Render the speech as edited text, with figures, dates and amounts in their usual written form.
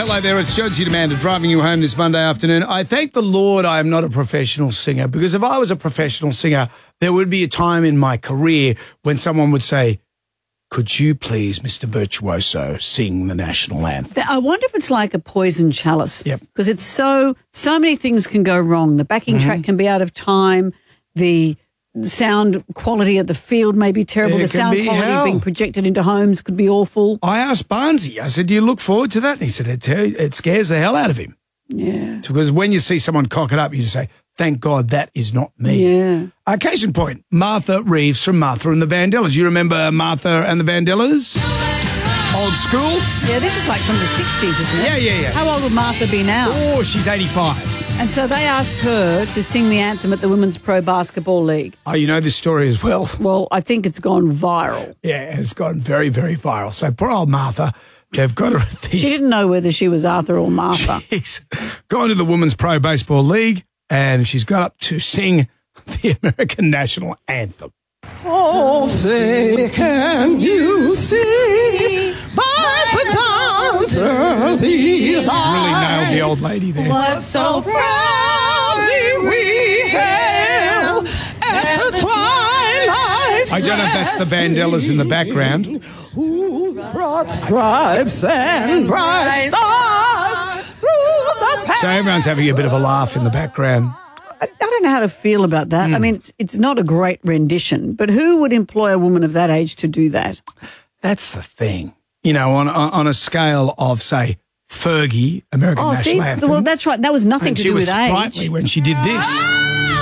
Hello there, it's Jonesy Demander driving you home this Monday afternoon. I thank the Lord I am not a professional singer, because if I was a professional singer, there would be a time in my career when someone would say, could you please, Mr. Virtuoso, sing the national anthem? I wonder if it's like a poison chalice. Yep. Because it's so many things can go wrong. The backing track can be out of time. The sound quality at the field may be terrible. The sound quality being projected into homes could be awful. I asked Barnesy, I said, do you look forward to that? And he said, it scares the hell out of him. Yeah. It's because when you see someone cock it up, you just say, thank God that is not me. Yeah. Case in point, Martha Reeves from Martha and the Vandellas. You remember Martha and the Vandellas? Old school? Yeah, this is like from the 60s, isn't it? Yeah. How old would Martha be now? Oh, she's 85. And so they asked her to sing the anthem at the Women's Pro Basketball League. Oh, you know this story as well. Well, I think it's gone viral. Yeah, it's gone very, very viral. So poor old Martha, they've got her at the... She didn't know whether she was Arthur or Martha. She's gone to the Women's Pro Baseball League and she's got up to sing the American national anthem. Oh, say, can you see by the dawn's early light? She's really nailed the old lady there. What so proudly we hailed at the twilight's I don't know if that's the Vandellas in the background. whose broad stripes and bright stars through the So everyone's having a bit of a laugh in the background. I don't know how to feel about that. I mean, it's not a great rendition, but who would employ a woman of that age to do that? That's the thing. You know, on a scale of, say, Fergie, American National Anthem. Well, that's right. That was nothing and to she do was with age. sprightly when she did this.